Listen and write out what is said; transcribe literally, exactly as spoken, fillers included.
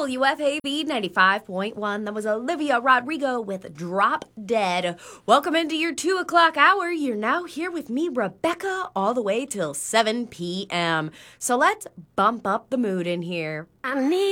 W F A B ninety-five point one. That was Olivia Rodrigo with Drop Dead. Welcome into your two o'clock hour. You're now here with me, Rebecca, all the way till seven p.m. So let's bump up the mood in here. I need